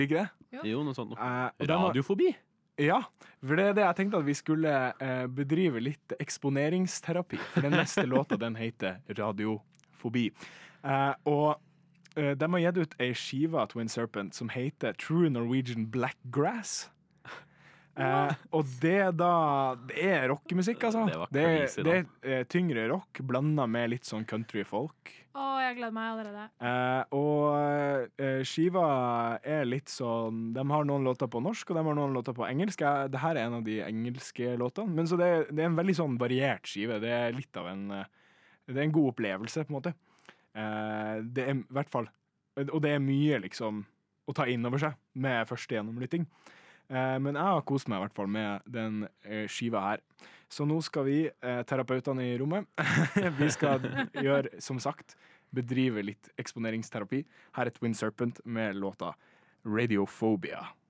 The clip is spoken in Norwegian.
Ikke det? Jo, noe sånt. Og den var- Radiofobi? Ja, for det er det jeg tenkte at vi skulle bedrive litt eksponeringsterapi. For den neste låta, den heter Radiofobi. Og de har gitt ut ei skive av Twin Serpent som heter True Norwegian Blackgrass. Og det er rockemusikk, altså. Det var crazy, da. Det er tyngre rock blanda med litt sånn country folk. Jeg gleder meg allerede. Og skiva er litt sånn, de har noen låter på norsk og de har noen låter på engelsk. Det her er en av de engelske låtene. Men så det er en veldig sånn variert skive. Det er litt av det er en god opplevelse, på en måte. Det er i hvert fall, og det er mye liksom å ta inn over seg med første gjennomlytting. Men jeg har kost meg i hvert fall med den skiva her. Så nå skal vi, terapeutene i rommet, vi skal gjøre, som sagt, bedrive litt eksponeringsterapi. Her er Twin Serpent med låta Radiophobia.